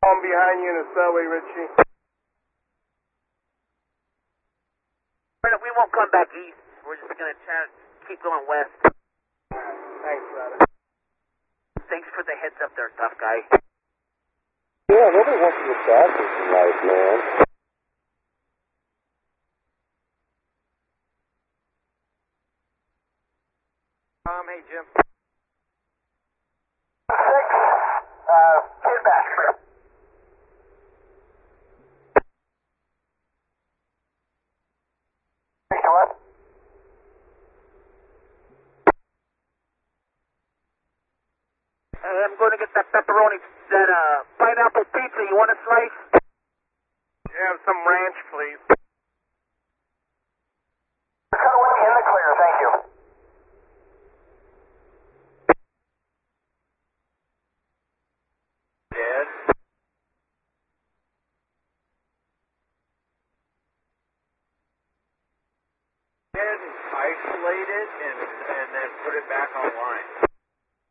I'm behind you in the subway, Richie. We won't come back east. We're just going to keep going west. Thanks, brother. Thanks for the heads up there, tough guy. Yeah, nobody wants to get badgers in life, man. Hey, Jim. 6, get back. What? I'm going to get that pepperoni, that pineapple pizza. You want a slice? Yeah, some ranch, please. Cutaway in the clear, thank you. Dead. Dead, isolate it, and then put it back online.